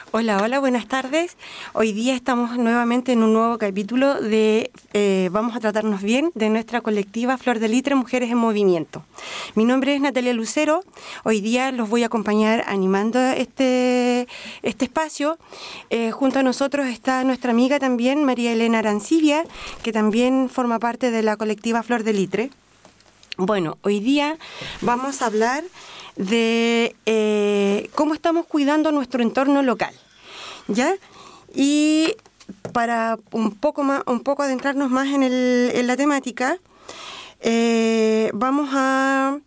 Hola, hola, buenas tardes. Hoy día estamos nuevamente en un nuevo capítulo de Vamos a tratarnos bien, de nuestra colectiva Flor de Litre, Mujeres en Movimiento. Mi nombre es Natalia Lucero. Hoy día los voy a acompañar animando este espacio. Junto a nosotros está nuestra amiga también, María Elena Arancibia, que también forma parte de la colectiva Flor de Litre. Bueno, hoy día vamos a hablar de cómo estamos cuidando nuestro entorno local, ¿ya? Y para un poco adentrarnos más en la temática, vamos a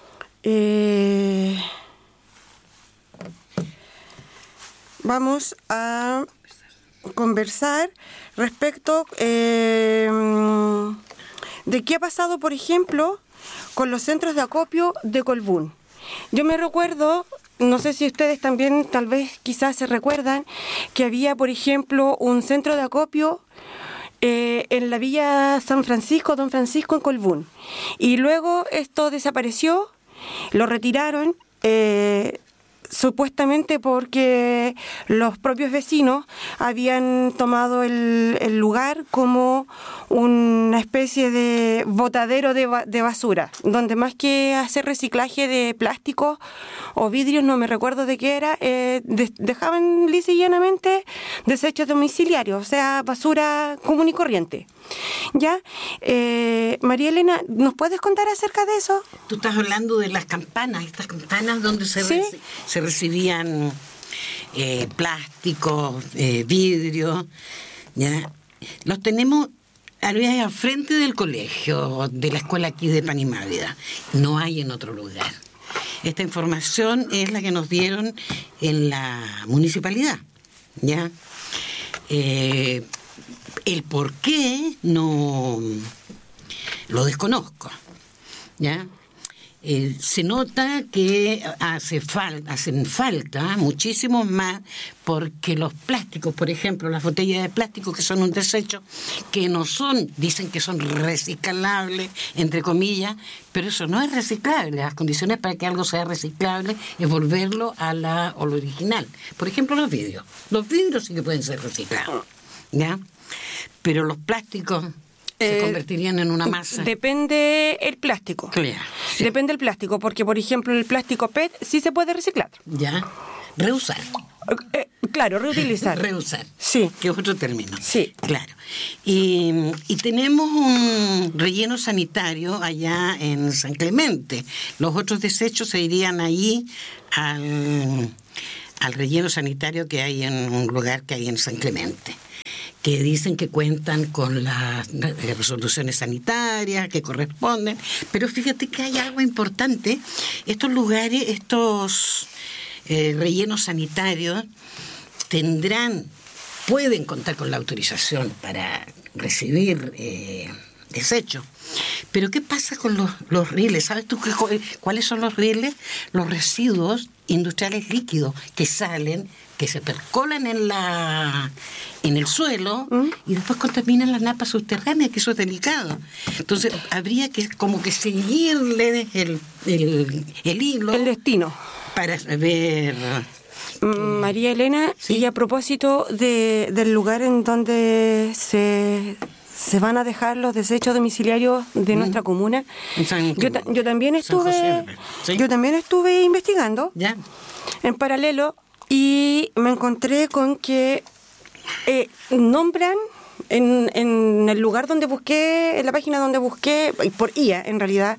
conversar respecto de qué ha pasado, por ejemplo, con los centros de acopio de Colbún. Yo me recuerdo, no sé si ustedes también tal vez quizás se recuerdan, que había, por ejemplo, un centro de acopio en la Villa San Francisco, Don Francisco en Colbún. Y luego esto desapareció, lo retiraron, supuestamente porque los propios vecinos habían tomado el lugar como una especie de botadero de basura, donde más que hacer reciclaje de plásticos o vidrios, no me recuerdo de qué era, dejaban lisa y llanamente desechos domiciliarios, o sea, basura común y corriente. ¿Ya? María Elena, ¿nos puedes contar acerca de eso? Tú estás hablando de las campanas, estas campanas donde se recibían plásticos, vidrio, ¿ya? Los tenemos al frente del colegio, de la escuela aquí de Panimávida. No hay en otro lugar. Esta información es la que nos dieron en la municipalidad, ¿ya? El por qué no lo desconozco, ¿ya? Se nota que hacen falta muchísimos más, porque los plásticos, por ejemplo, las botellas de plástico, que son un desecho, que no son, dicen que son reciclables, entre comillas, pero eso no es reciclable. Las condiciones para que algo sea reciclable es volverlo a lo original. Por ejemplo, los vidrios. Los vidrios sí que pueden ser reciclados, ¿ya? Pero los plásticos se convertirían en una masa. Depende el plástico. Claro, sí. Depende el plástico, porque por ejemplo el plástico PET sí se puede reciclar. Ya. Reusar. Claro, reutilizar. Reusar. Sí. Que es otro término. Sí. Claro. Y tenemos un relleno sanitario allá en San Clemente. Los otros desechos se irían ahí al relleno sanitario que hay en un lugar que hay en San Clemente, que dicen que cuentan con las resoluciones sanitarias que corresponden, pero fíjate que hay algo importante. Estos lugares, rellenos sanitarios pueden contar con la autorización para recibir desechos. Pero ¿qué pasa con los rieles? ¿Sabes tú cuáles son los rieles? Los residuos industriales líquidos que salen, que se percolan en el suelo y después contaminan las napas subterráneas, que eso es delicado. Entonces habría que como que seguirle el hilo. El destino. Para ver... María Elena, ¿sí? Y a propósito del lugar en donde se van a dejar los desechos domiciliarios de nuestra comuna, yo también estuve investigando, ¿ya?, en paralelo, y me encontré con que nombran en el lugar donde busqué, en la página donde busqué, por IA en realidad,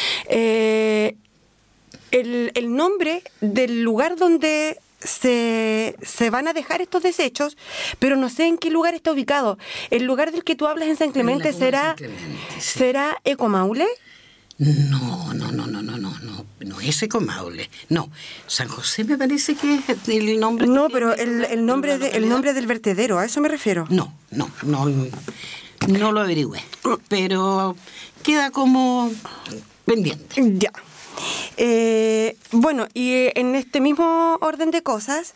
el nombre del lugar donde se van a dejar estos desechos, pero no sé en qué lugar está ubicado. El lugar del que tú hablas en San Clemente, ¿será Ecomaule? No es Ecomaule. No, San José me parece que es el nombre. No, pero el nombre del vertedero, a eso me refiero. No lo averigüé, pero queda como pendiente. Ya. Bueno, y en este mismo orden de cosas,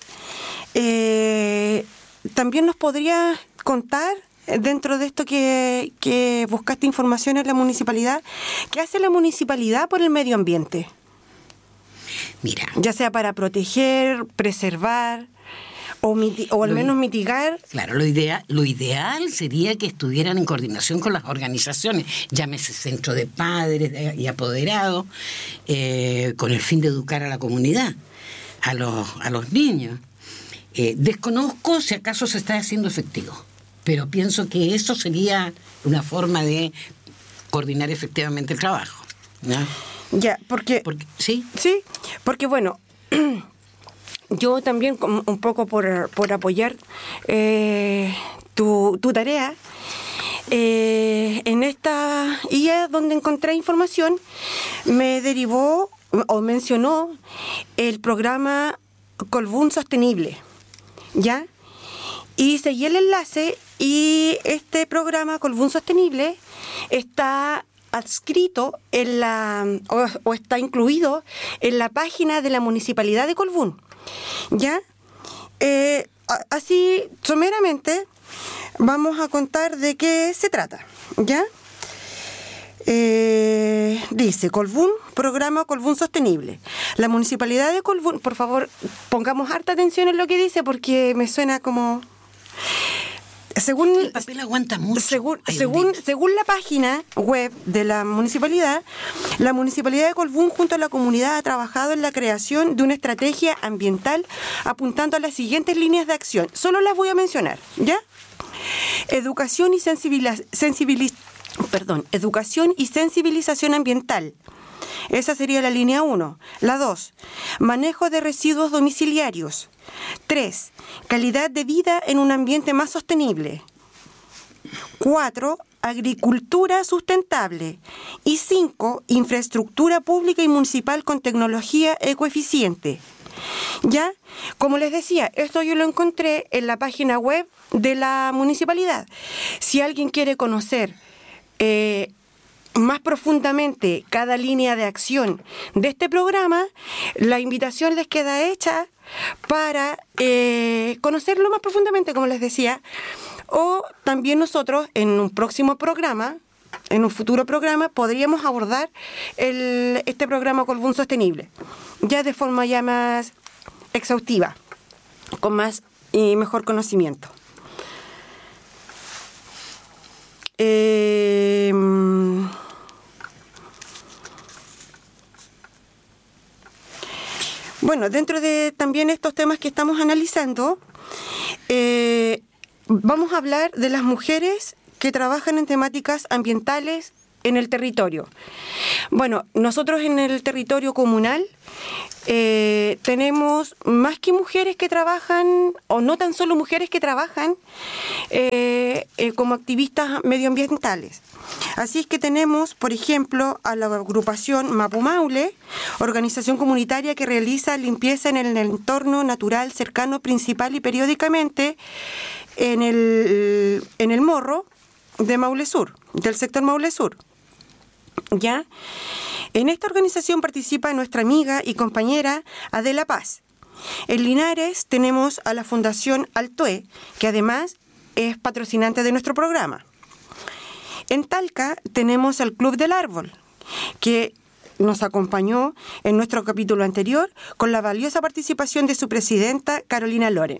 también nos podría contar, dentro de esto que buscaste información en la municipalidad, ¿qué hace la municipalidad por el medio ambiente? Mira. Ya sea para proteger, preservar o al menos mitigar. Claro, lo ideal sería que estuvieran en coordinación con las organizaciones, llámese centro de padres y apoderados, con el fin de educar a la comunidad, a los niños. Desconozco si acaso se está haciendo efectivo, pero pienso que eso sería una forma de coordinar efectivamente el trabajo, ¿no? Ya, porque ¿sí? Sí, porque bueno, yo también un poco por apoyar tu tarea, en esta guía donde encontré información, me derivó o mencionó el programa Colbún Sostenible, ¿ya? Y seguí el enlace y este programa Colbún Sostenible está adscrito en o está incluido en la página de la Municipalidad de Colbún, ¿ya? Así, someramente, vamos a contar de qué se trata, ¿ya? Dice Colbún, programa Colbún Sostenible. La Municipalidad de Colbún, por favor, pongamos harta atención en lo que dice porque me suena como... El papel aguanta mucho. Según la página web de la Municipalidad de Colbún junto a la comunidad ha trabajado en la creación de una estrategia ambiental apuntando a las siguientes líneas de acción. Solo las voy a mencionar, ¿ya? Educación y sensibilización ambiental. Esa sería la línea 1. La 2, manejo de residuos domiciliarios. 3, calidad de vida en un ambiente más sostenible. 4, agricultura sustentable. Y 5, infraestructura pública y municipal con tecnología ecoeficiente. ¿Ya? Como les decía, esto yo lo encontré en la página web de la municipalidad. Si alguien quiere conocer más profundamente cada línea de acción de este programa, la invitación les queda hecha para conocerlo más profundamente, como les decía, o también nosotros en un próximo programa, en un futuro programa, podríamos abordar este programa Colbún Sostenible, ya de forma ya más exhaustiva, con más y mejor conocimiento. Bueno, dentro de también estos temas que estamos analizando, vamos a hablar de las mujeres que trabajan en temáticas ambientales en el territorio. Bueno, nosotros en el territorio comunal tenemos más que mujeres que trabajan, o no tan solo mujeres que trabajan como activistas medioambientales. Así es que tenemos, por ejemplo, a la agrupación Mapumaule, organización comunitaria que realiza limpieza en el entorno natural cercano, principal y periódicamente en el Morro de Maule Sur, del sector Maule Sur. ¿Ya? En esta organización participa nuestra amiga y compañera Adela Paz. En Linares tenemos a la Fundación Altoe, que además es patrocinante de nuestro programa. En Talca tenemos al Club del Árbol, que nos acompañó en nuestro capítulo anterior con la valiosa participación de su presidenta Carolina Loren.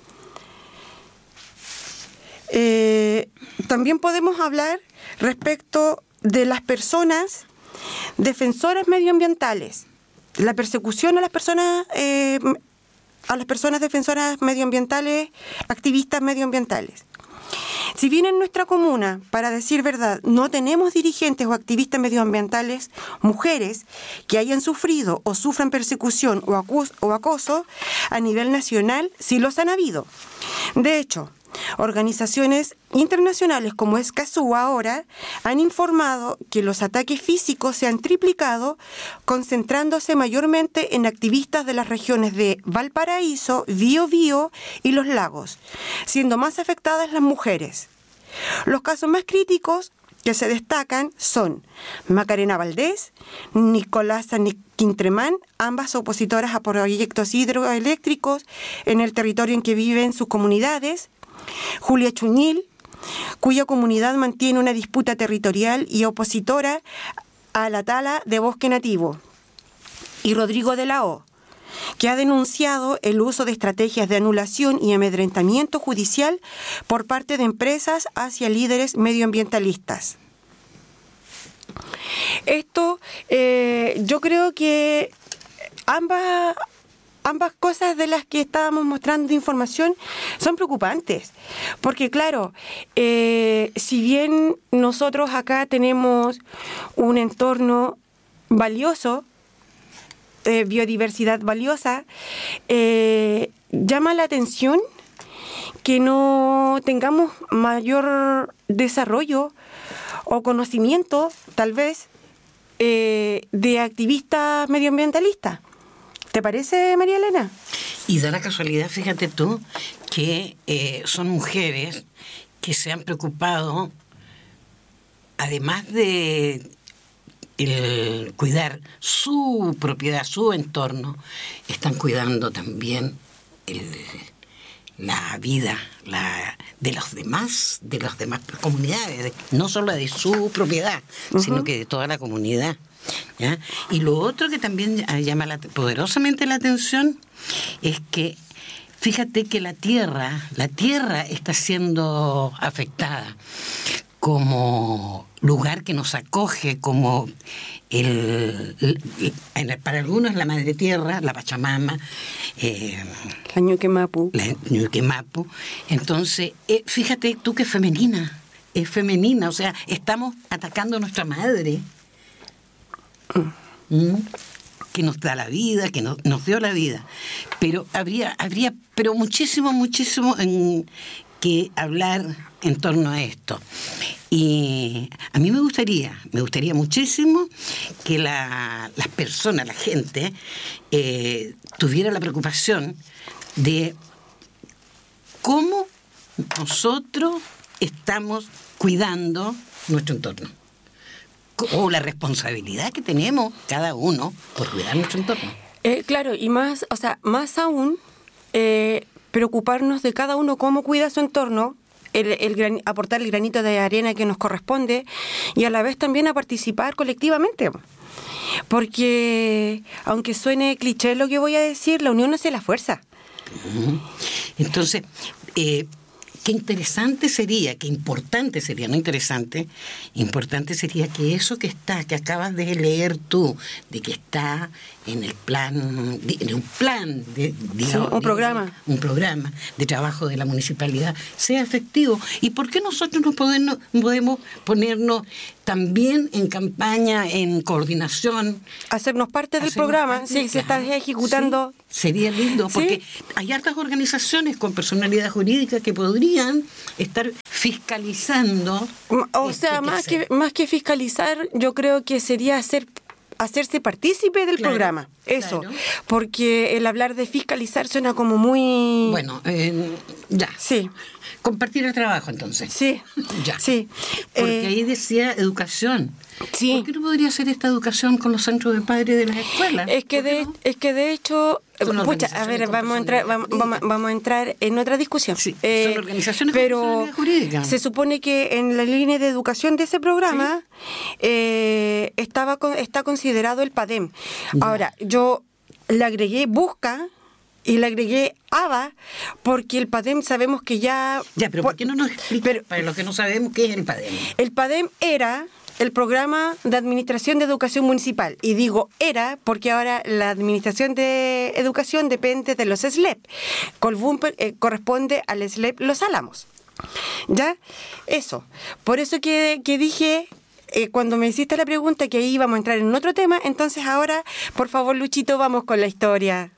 También podemos hablar respecto de las personas defensoras medioambientales, la persecución a las personas defensoras medioambientales, activistas medioambientales. Si bien en nuestra comuna, para decir verdad, no tenemos dirigentes o activistas medioambientales mujeres que hayan sufrido o sufran persecución o acoso, a nivel nacional sí los han habido. De hecho, organizaciones internacionales como Escazú ahora han informado que los ataques físicos se han triplicado, concentrándose mayormente en activistas de las regiones de Valparaíso, Biobío y Los Lagos, siendo más afectadas las mujeres. Los casos más críticos que se destacan son Macarena Valdés, Nicolasa Quintremán, ambas opositoras a proyectos hidroeléctricos en el territorio en que viven sus comunidades, Julia Chuñil, cuya comunidad mantiene una disputa territorial y opositora a la tala de bosque nativo, y Rodrigo de la O, que ha denunciado el uso de estrategias de anulación y amedrentamiento judicial por parte de empresas hacia líderes medioambientalistas. Esto, yo creo que ambas cosas de las que estábamos mostrando información son preocupantes, porque claro, si bien nosotros acá tenemos un entorno valioso, biodiversidad valiosa, llama la atención que no tengamos mayor desarrollo o conocimiento, tal vez, de activistas medioambientalistas. ¿Te parece, María Elena? Y da la casualidad, fíjate tú, que son mujeres que se han preocupado, además de cuidar su propiedad, su entorno, están cuidando también la vida de las demás comunidades, no solo de su propiedad, sino que de toda la comunidad. ¿Ya? Y lo otro que también llama poderosamente la atención es que fíjate que la tierra está siendo afectada como lugar que nos acoge, como para algunos la madre tierra, la Pachamama, la Ñuque Mapu. Entonces, fíjate tú que es femenina, o sea, estamos atacando a nuestra madre. Que nos da la vida, que nos dio la vida, pero habría pero muchísimo que hablar en torno a esto. Y a mí me gustaría muchísimo que las personas, la gente, tuviera la preocupación de cómo nosotros estamos cuidando nuestro entorno, o la responsabilidad que tenemos cada uno por cuidar nuestro entorno. Claro, y más aún, preocuparnos de cada uno cómo cuida su entorno, aportar el granito de arena que nos corresponde, y a la vez también a participar colectivamente. Porque, aunque suene cliché lo que voy a decir, la unión hace la fuerza. Entonces, qué importante sería, importante sería que eso que acabas de leer tú, de que está en el plan, un programa de trabajo de la municipalidad, sea efectivo. ¿Y por qué nosotros no podemos ponernos también en campaña, en coordinación? Hacernos parte del programa, sí, se está ejecutando. Sí, sería lindo, porque hay hartas organizaciones con personalidad jurídica que podrían estar fiscalizando. O sea, más que fiscalizar, yo creo que sería hacerse partícipe del programa. Eso, porque el hablar de fiscalizar suena como muy... Bueno, ya. Sí. Compartir el trabajo, entonces. Sí. Ya. Sí. Porque ahí decía educación. Sí. ¿Por qué no podría hacer esta educación con los centros de padres de las escuelas? Es que de hecho, a ver, vamos a entrar en otra discusión. Sí, son organizaciones con personalidad jurídica. Se supone que en la línea de educación de ese programa está considerado el PADEM. Ahora, yo le agregué Busca y le agregué ABA, porque el PADEM sabemos que ya... Ya, pero ¿por qué no nos explica para los que no sabemos qué es el PADEM? El PADEM era el Programa de Administración de Educación Municipal. Y digo era porque ahora la Administración de Educación depende de los SLEP. Colbún corresponde al SLEP Los Álamos. ¿Ya? Eso. Por eso que dije... cuando me hiciste la pregunta que ahí íbamos a entrar en otro tema, entonces ahora, por favor, Luchito, vamos con la historia.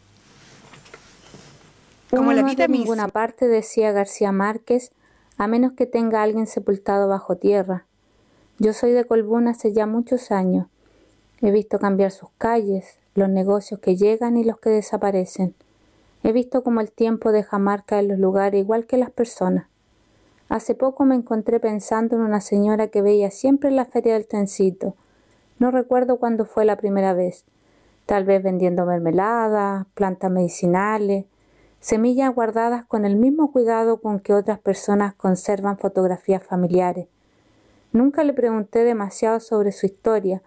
Como la vida de ninguna parte, decía García Márquez, a menos que tenga a alguien sepultado bajo tierra. Yo soy de Colbún hace ya muchos años. He visto cambiar sus calles, los negocios que llegan y los que desaparecen. He visto cómo el tiempo deja marca en los lugares igual que las personas. Hace poco me encontré pensando en una señora que veía siempre en la feria del trencito. No recuerdo cuándo fue la primera vez. Tal vez vendiendo mermeladas, plantas medicinales, semillas guardadas con el mismo cuidado con que otras personas conservan fotografías familiares. Nunca le pregunté demasiado sobre su historia,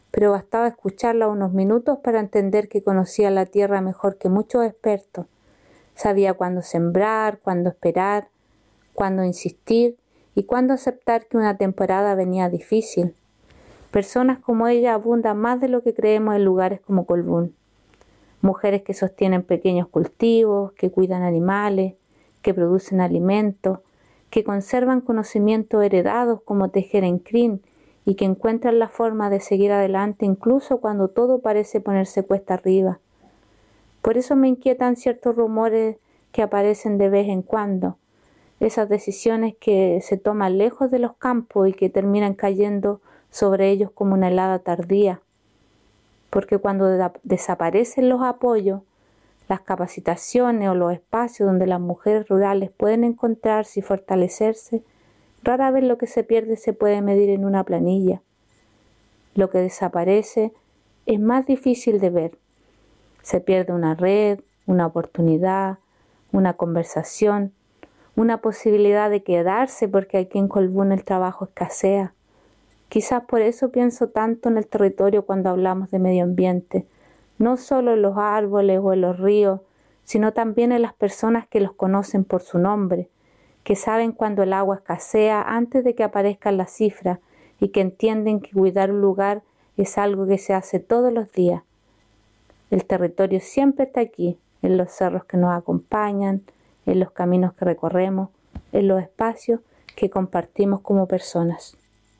pero bastaba escucharla unos minutos para entender que conocía la tierra mejor que muchos expertos. Sabía cuándo sembrar, cuándo esperar, cuándo insistir y cuándo aceptar que una temporada venía difícil. Personas como ella abundan más de lo que creemos en lugares como Colbún. Mujeres que sostienen pequeños cultivos, que cuidan animales, que producen alimentos, que conservan conocimientos heredados como tejer en crin y que encuentran la forma de seguir adelante incluso cuando todo parece ponerse cuesta arriba. Por eso me inquietan ciertos rumores que aparecen de vez en cuando, esas decisiones que se toman lejos de los campos y que terminan cayendo sobre ellos como una helada tardía. Porque cuando desaparecen los apoyos, las capacitaciones o los espacios donde las mujeres rurales pueden encontrarse y fortalecerse, rara vez lo que se pierde se puede medir en una planilla. Lo que desaparece es más difícil de ver. Se pierde una red, una oportunidad, una conversación, una posibilidad de quedarse porque aquí en Colbún el trabajo escasea. Quizás por eso pienso tanto en el territorio cuando hablamos de medio ambiente, no solo en los árboles o en los ríos, sino también en las personas que los conocen por su nombre, que saben cuando el agua escasea antes de que aparezcan las cifras y que entienden que cuidar un lugar es algo que se hace todos los días. El territorio siempre está aquí, en los cerros que nos acompañan, en los caminos que recorremos, en los espacios que compartimos como personas.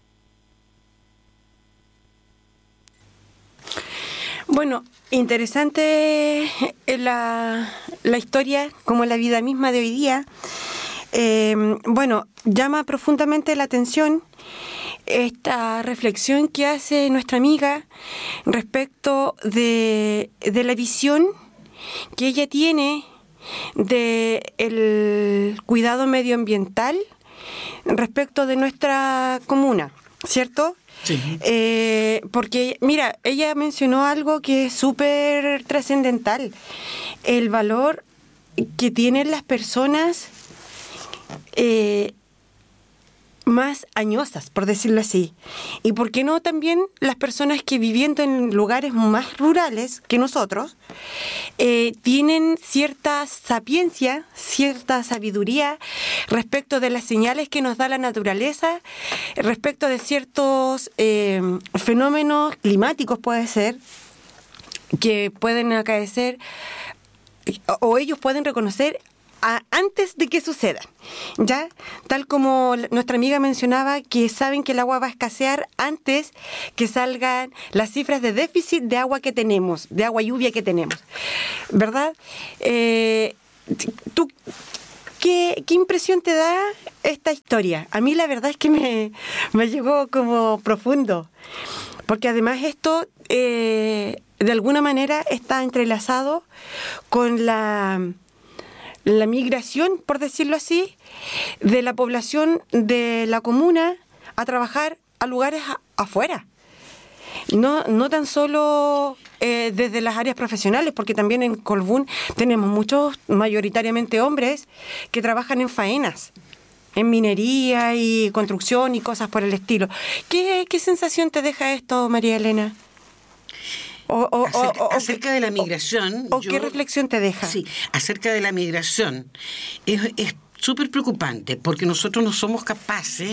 Bueno, interesante la historia, como la vida misma de hoy día. Bueno, llama profundamente la atención esta reflexión que hace nuestra amiga respecto de la visión que ella tiene del cuidado medioambiental respecto de nuestra comuna, ¿cierto? Sí. Porque, mira, ella mencionó algo que es súper trascendental, el valor que tienen las personas más añosas, por decirlo así. Y por qué no también las personas que viviendo en lugares más rurales que nosotros tienen cierta sapiencia, cierta sabiduría respecto de las señales que nos da la naturaleza, respecto de ciertos fenómenos climáticos, puede ser, que pueden acaecer o ellos pueden reconocer antes de que suceda, ¿ya? Tal como nuestra amiga mencionaba, que saben que el agua va a escasear antes que salgan las cifras de déficit de agua que tenemos, de agua lluvia que tenemos, ¿verdad? ¿Tú qué impresión te da esta historia? A mí la verdad es que me llegó como profundo, porque además esto de alguna manera está entrelazado con la migración, por decirlo así, de la población de la comuna a trabajar a lugares afuera. No tan solo desde las áreas profesionales, porque también en Colbún tenemos muchos, mayoritariamente hombres, que trabajan en faenas, en minería y construcción y cosas por el estilo. ¿Qué sensación te deja esto, María Elena? Acerca de la migración... ¿Qué reflexión te deja? Sí, acerca de la migración. Es súper preocupante porque nosotros no somos capaces,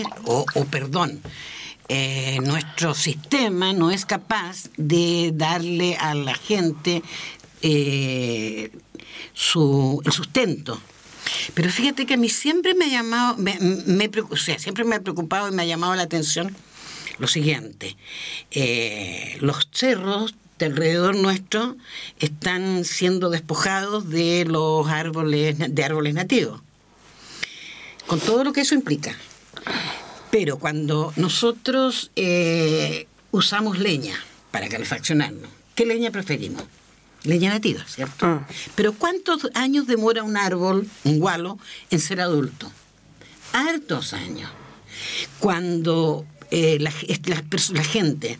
nuestro sistema no es capaz de darle a la gente el sustento. Pero fíjate que a mí siempre me ha llamado, siempre me ha preocupado y me ha llamado la atención lo siguiente. Los cerros de alrededor nuestro están siendo despojados de los árboles nativos, con todo lo que eso implica. Pero cuando nosotros usamos leña para calefaccionarnos, ¿qué leña preferimos? Leña nativa, ¿cierto? Pero ¿cuántos años demora un árbol, un gualo, en ser adulto? Hartos años. Cuando la gente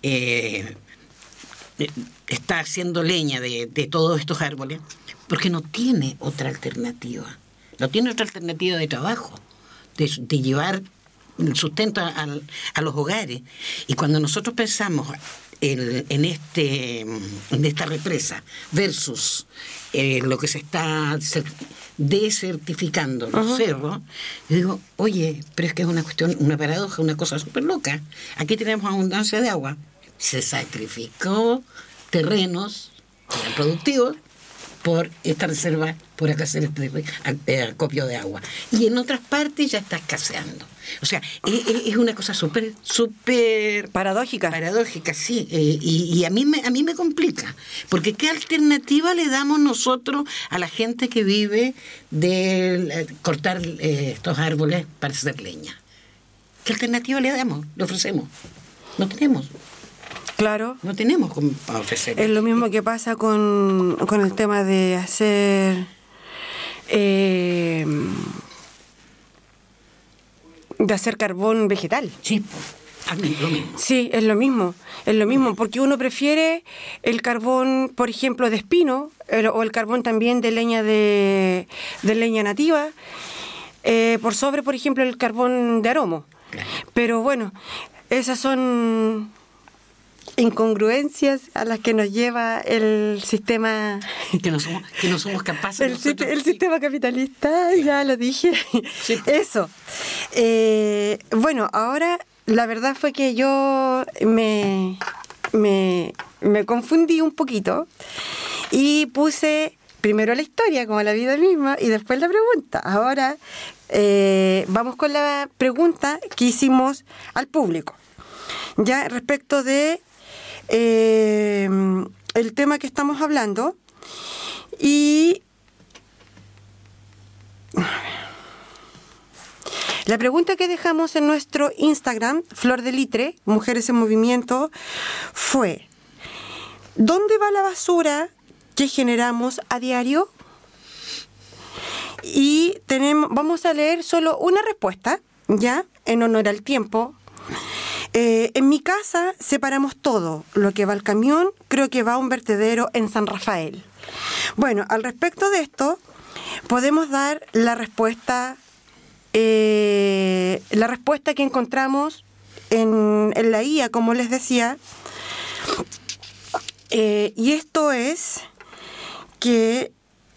está haciendo leña de todos estos árboles, porque no tiene otra alternativa. No tiene otra alternativa de trabajo, de llevar el sustento a los hogares. Y cuando nosotros pensamos en esta represa versus lo que se está desertificando los cerros, yo digo, oye, pero es que es una cuestión, una paradoja, una cosa súper loca. Aquí tenemos abundancia de agua. Se sacrificó terrenos que eran productivos por esta reserva, por acá hacer este acopio de agua. Y en otras partes ya está escaseando. O sea, es una cosa súper paradójica. Paradójica, sí. Y a mí me complica. Porque ¿qué alternativa le damos nosotros a la gente que vive de cortar estos árboles para hacer leña? ¿Qué alternativa le damos? ¿Le ofrecemos? No tenemos. Claro. No tenemos para ofrecer. Es lo mismo que pasa con el tema de hacer carbón vegetal. Sí, a mí lo mismo. Sí, es lo mismo, porque uno prefiere el carbón, por ejemplo, de espino, o el carbón también de leña de leña nativa, por sobre, por ejemplo, el carbón de aromo. Claro. Pero bueno, esas son incongruencias a las que nos lleva el sistema que no somos capaces el sistema capitalista, ya lo dije. Sí. Eso. Bueno, ahora la verdad fue que yo me confundí un poquito y puse primero la historia como la vida misma y después la pregunta. Ahora vamos con la pregunta que hicimos al público ya respecto de el tema que estamos hablando. Y la pregunta que dejamos en nuestro Instagram, Flor de Litre, Mujeres en Movimiento, fue: ¿dónde va la basura que generamos a diario? Y vamos a leer solo una respuesta, ya, en honor al tiempo. En mi casa separamos todo. Lo que va al camión creo que va a un vertedero en San Rafael. Bueno, al respecto de esto, podemos dar la respuesta que encontramos en la IA, como les decía. Y esto es que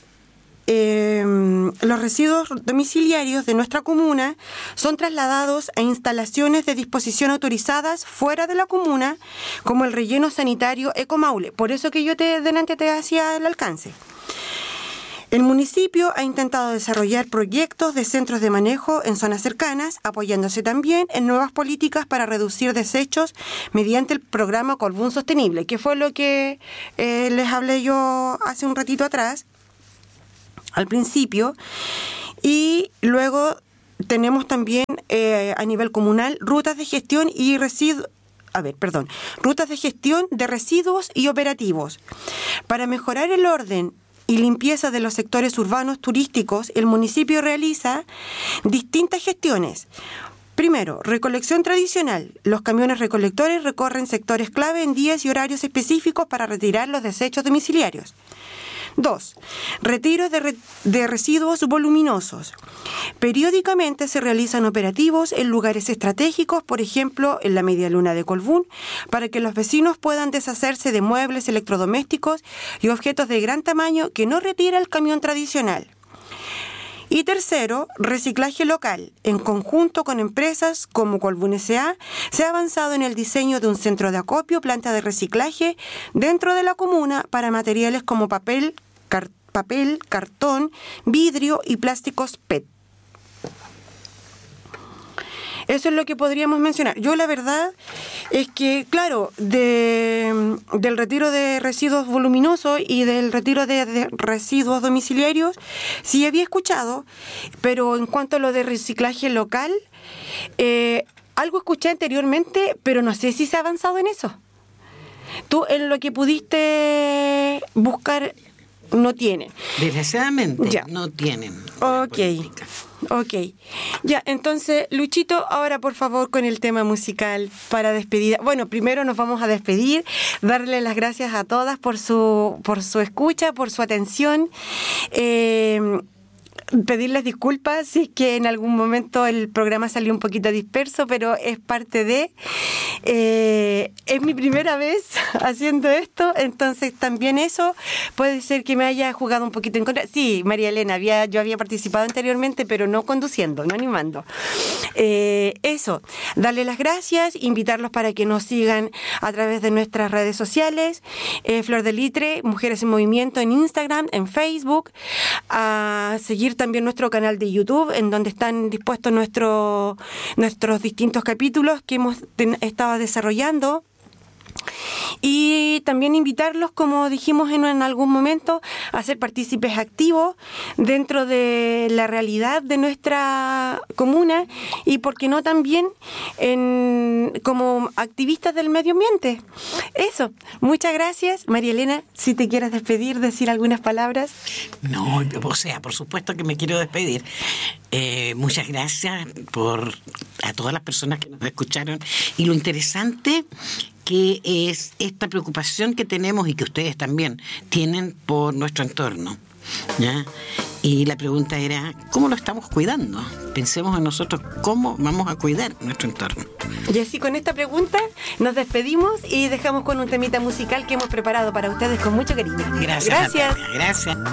los residuos domiciliarios de nuestra comuna son trasladados a instalaciones de disposición autorizadas fuera de la comuna, como el relleno sanitario Ecomaule. Por eso que yo delante te hacía el alcance. El municipio ha intentado desarrollar proyectos de centros de manejo en zonas cercanas, apoyándose también en nuevas políticas para reducir desechos mediante el programa Colbún Sostenible, que fue lo que les hablé yo hace un ratito atrás, al principio. Y luego tenemos también a nivel comunal rutas de gestión rutas de gestión de residuos y operativos. Para mejorar el orden y limpieza de los sectores urbanos turísticos, el municipio realiza distintas gestiones. Primero, recolección tradicional. Los camiones recolectores recorren sectores clave en días y horarios específicos para retirar los desechos domiciliarios. 2. Retiros de residuos voluminosos. Periódicamente se realizan operativos en lugares estratégicos, por ejemplo, en la media luna de Colbún, para que los vecinos puedan deshacerse de muebles electrodomésticos y objetos de gran tamaño que no retira el camión tradicional. Y tercero, reciclaje local. En conjunto con empresas como Colbún S.A., se ha avanzado en el diseño de un centro de acopio, planta de reciclaje dentro de la comuna para materiales como papel, cartón, vidrio y plásticos PET. Eso es lo que podríamos mencionar. Yo la verdad es que, claro, del retiro de residuos voluminosos y del retiro de residuos domiciliarios, sí había escuchado, pero en cuanto a lo de reciclaje local, algo escuché anteriormente, pero no sé si se ha avanzado en eso. Tú, en lo que pudiste buscar, no tiene. Desgraciadamente, ya. No tienen. Ok. Ya, entonces, Luchito, ahora por favor con el tema musical para despedida. Bueno, primero nos vamos a despedir, darle las gracias a todas por su escucha, por su atención. pedirles disculpas si es que en algún momento el programa salió un poquito disperso, pero es parte de... es mi primera vez haciendo esto, entonces también eso puede ser que me haya jugado un poquito en contra. Sí, María Elena, yo había participado anteriormente, pero no conduciendo, no animando. Eso, darle las gracias, invitarlos para que nos sigan a través de nuestras redes sociales, Flor de Litre, Mujeres en Movimiento en Instagram, en Facebook, a seguir también nuestro canal de YouTube, en donde están dispuestos nuestros distintos capítulos que hemos estado desarrollando. Y también invitarlos, como dijimos en algún momento, a ser partícipes activos dentro de la realidad de nuestra comuna y, por qué no, también como activistas del medio ambiente. Eso, muchas gracias. María Elena, si te quieres despedir, decir algunas palabras. No, o sea, por supuesto que me quiero despedir. Muchas gracias a todas las personas que nos escucharon, y lo interesante que es esta preocupación que tenemos y que ustedes también tienen por nuestro entorno, ¿ya? Y la pregunta era, ¿cómo lo estamos cuidando? Pensemos en nosotros, ¿cómo vamos a cuidar nuestro entorno? Y así, con esta pregunta nos despedimos y dejamos con un temita musical que hemos preparado para ustedes con mucho cariño. Gracias. Natalia, gracias.